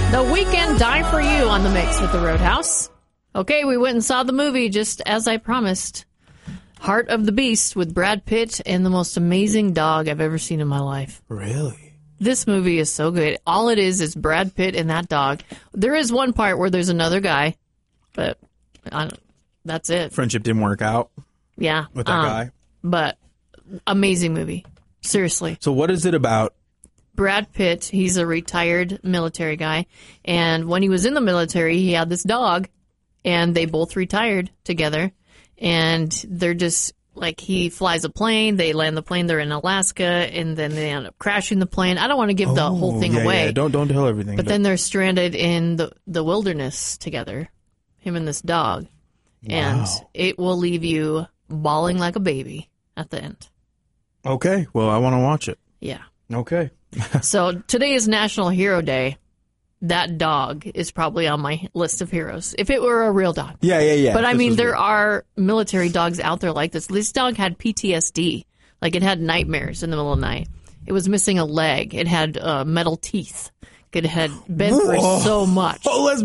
The Weeknd, Die For You on the mix with the Roadhouse. Okay, we went and saw the movie just as I promised. Heart of the Beast with Brad Pitt and the most amazing dog I've ever seen in my life. Really? This movie is so good. All it is Brad Pitt and that dog. There is one part where there's another guy, but that's it. Friendship didn't work out. Yeah. With that guy. But amazing movie. Seriously. So what is it about? Brad Pitt, he's a retired military guy, and when he was in the military, he had this dog, and they both retired together, and they're just, like, he flies a plane, they land the plane, they're in Alaska, and then they end up crashing the plane. I don't want to give the whole thing away. Yeah. Don't tell everything. But then they're stranded in the wilderness together, him and this dog, and it will leave you bawling like a baby at the end. Okay, well, I want to watch it. Yeah. Okay. So today is National Hero Day. That dog is probably on my list of heroes. If it were a real dog. Yeah. But I mean, there are military dogs out there like this. This dog had PTSD. Like, it had nightmares in the middle of the night. It was missing a leg. It had metal teeth. It had been through so much. Oh, let's